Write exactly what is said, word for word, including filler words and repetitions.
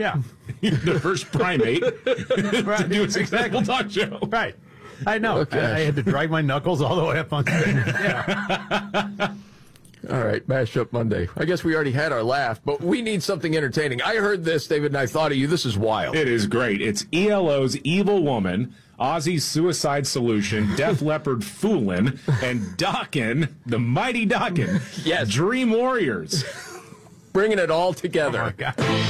Yeah. The first primate to do a successful talk show. Right. I know. Okay. I, I had to drag my knuckles all the way up on stage. Yeah. All right, Mashup Monday. I guess we already had our laugh, but we need something entertaining. I heard this, David, and I thought of you. This is wild. It is great. It's E L O's Evil Woman, Ozzy's Suicide Solution, Def Leppard Foolin', and Dokken, the mighty Dokken. Yes. Dream Warriors. Bringing it all together. Oh, my God.